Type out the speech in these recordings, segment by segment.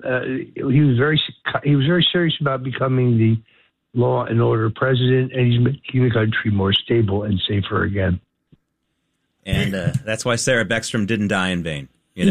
He was very serious about becoming the law and order president, and he's making the country more stable and safer again. And that's why Sarah Beckstrom didn't die in vain.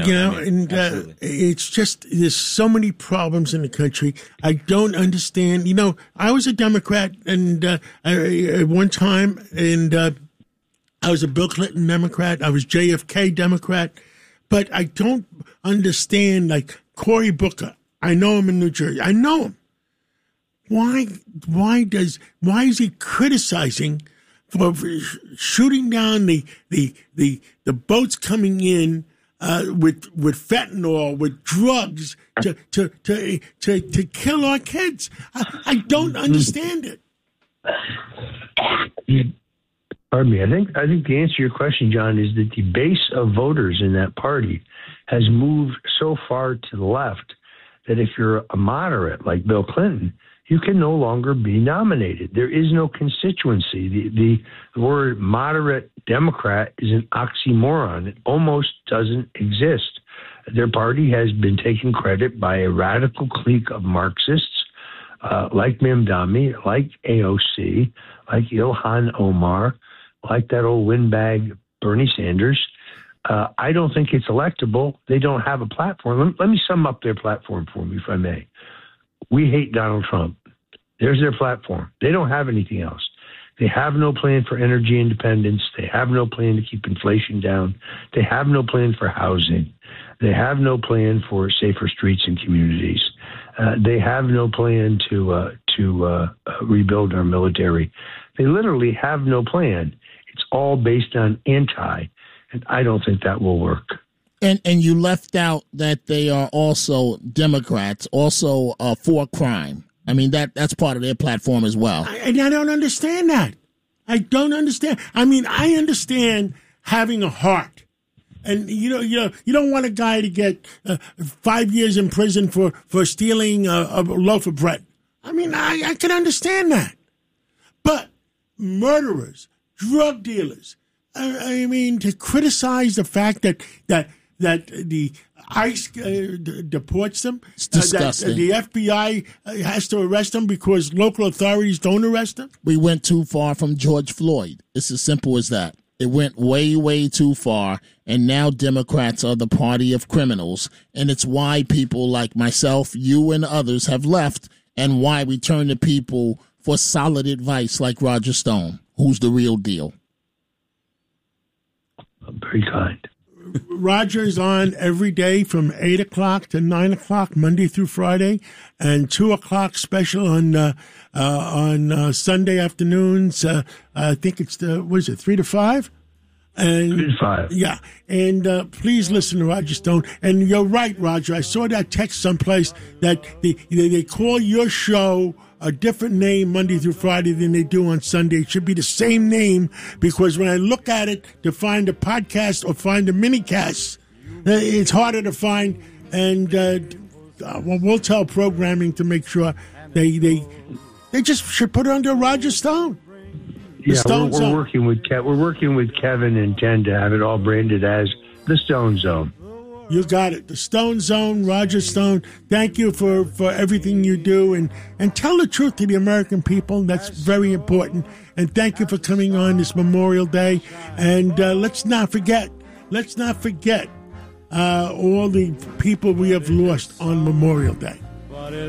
It's just there's so many problems in the country. I don't understand. I was a Democrat, and at one time, and I was a Bill Clinton Democrat. I was JFK Democrat, but I don't understand. Like Cory Booker, I know him in New Jersey. I know him. Why is he criticizing for shooting down the boats coming in with fentanyl, with drugs to kill our kids? I don't understand it. Pardon me. I think the answer to your question, John, is that the base of voters in that party has moved so far to the left that if you're a moderate like Bill Clinton, you can no longer be nominated. There is no constituency. The word moderate Democrat is an oxymoron. It almost doesn't exist. Their party has been taken credit by a radical clique of Marxists like Mamdani, like AOC, like Ilhan Omar, like that old windbag Bernie Sanders. I don't think it's electable. They don't have a platform. Let me sum up their platform for me, if I may. We hate Donald Trump. There's their platform. They don't have anything else. They have no plan for energy independence. They have no plan to keep inflation down. They have no plan for housing. They have no plan for safer streets and communities. They have no plan to rebuild our military. They literally have no plan. It's all based on anti, and I don't think that will work. And you left out that they are also Democrats, also for crime. I mean, that's part of their platform as well. I don't understand that. I don't understand. I mean, I understand having a heart. And, you don't want a guy to get 5 years in prison for stealing a loaf of bread. I mean, I can understand that. But murderers, drug dealers, I mean, to criticize the fact that the ICE deports them, it's disgusting. That the FBI has to arrest them because local authorities don't arrest them. We went too far from George Floyd. It's as simple as that. It went way, way too far, and now Democrats are the party of criminals, and it's why people like myself, you, and others have left, and why we turn to people for solid advice like Roger Stone, who's the real deal. Very kind. Roger is on every day from 8 o'clock to 9 o'clock, Monday through Friday, and 2 o'clock special on Sunday afternoons. I think it's 3 to 5? And 3 to 5. Yeah. And please listen to Roger Stone. And you're right, Roger. I saw that text someplace that they call your show a different name Monday through Friday than they do on Sunday. It should be the same name, because when I look at it to find a podcast or find a minicast, it's harder to find. And we'll tell programming to make sure they just should put it under Roger Stone. Yeah, we're working with Kevin and Ken to have it all branded as the Stone Zone. You got it. The Stone Zone, Roger Stone. Thank you for everything you do. And tell the truth to the American people. That's very important. And thank you for coming on this Memorial Day. And let's not forget all the people we have lost on Memorial Day.